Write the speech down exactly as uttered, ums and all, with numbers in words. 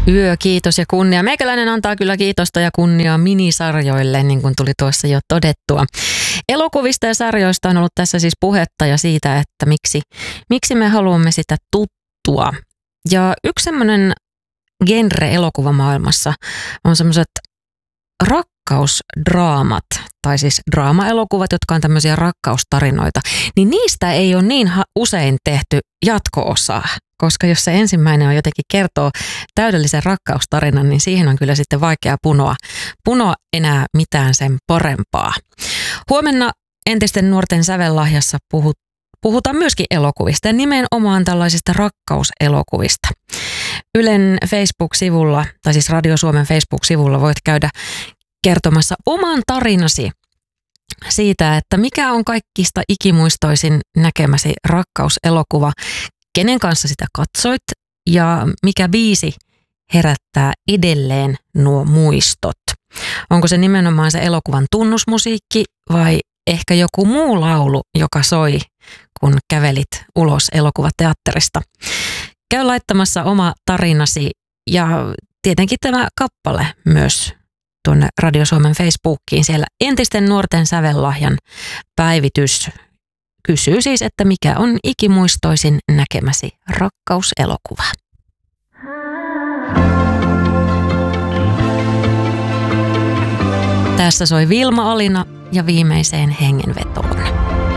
Yö, kiitos ja kunnia. Meikäläinen antaa kyllä kiitosta ja kunniaa minisarjoille, niin kuin tuli tuossa jo todettua. Elokuvista ja sarjoista on ollut tässä siis puhetta ja siitä, että miksi, miksi me haluamme sitä tuttua. Ja yksi semmoinen genre elokuvamaailmassa on semmoiset rakkausdraamat, tai siis draama-elokuvat, jotka on tämmöisiä rakkaustarinoita, niin niistä ei ole niin usein tehty jatko-osaa, koska jos se ensimmäinen on jotenkin kertoo täydellisen rakkaustarinan, niin siihen on kyllä sitten vaikea punoa, punoa enää mitään sen parempaa. Huomenna entisten nuorten sävellahjassa puhut, puhutaan myöskin elokuvista ja nimenomaan tällaisista rakkauselokuvista. Ylen Facebook-sivulla, tai siis Radio Suomen Facebook-sivulla voit käydä kertomassa oman tarinasi siitä, että mikä on kaikista ikimuistoisin näkemäsi rakkauselokuva, kenen kanssa sitä katsoit ja mikä biisi herättää edelleen nuo muistot. Onko se nimenomaan se elokuvan tunnusmusiikki vai ehkä joku muu laulu, joka soi, kun kävelit ulos elokuvateatterista? Käy laittamassa oma tarinasi ja tietenkin tämä kappale myös tuonne Radio Suomen Facebookiin. Siellä entisten nuorten sävellahjan päivitys kysyy siis, että mikä on ikimuistoisin näkemäsi rakkauselokuva. Tässä soi Vilma Alina ja viimeiseen hengenvetoon.